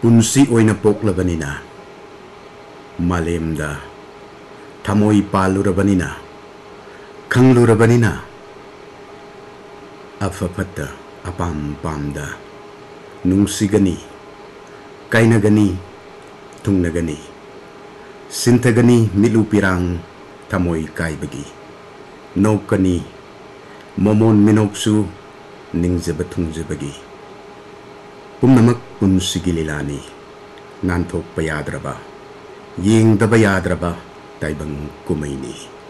Punsi oina poklabanina, malemda, thamoi palurabanina, khanglurabanina, afafata apam pamda, nungsigani, kainagani, tungnagani, sintagani milupirang thamoi kaibagi, nokani, momon minoksu, ningjaba thungjabagi. Pumnamak punsigi lilani, nanthokpa yadraba, yengdaba yadraba taibang kumaini.